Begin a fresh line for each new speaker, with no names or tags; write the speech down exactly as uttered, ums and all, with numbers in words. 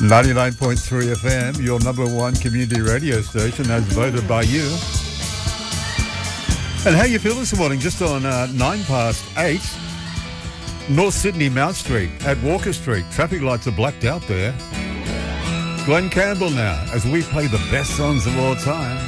ninety-nine point three F M, your number one community radio station, as voted by you. And how you feel this morning? Just on uh, nine past eight, North Sydney, Mount Street at Walker Street. Traffic lights are blacked out there. Glenn Campbell now, as we play the best songs of all time.